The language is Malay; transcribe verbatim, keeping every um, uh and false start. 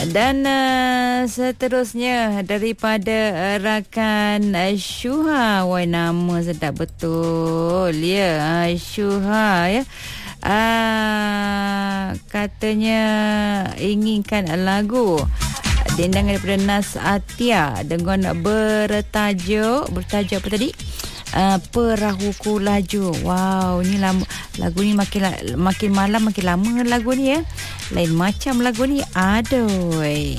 Dan uh, seterusnya daripada uh, rakan uh, Syuha. Wah, nama sedap betul ya. uh, Syuha ya. Uh, katanya inginkan lagu dendangan daripada Nas Atia dengan bertajuk bertajuk apa tadi? Uh, Perahuku Laju. Wow, ni lama, lagu ni makin makin malam makin lama lagu ni ya. Lain macam lagu ni. Aduh.